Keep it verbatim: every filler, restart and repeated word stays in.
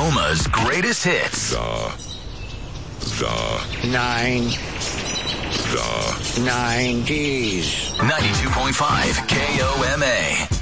Oklahoma's greatest hits. The, the, Nine. the, nineties. ninety-two point five K O M A.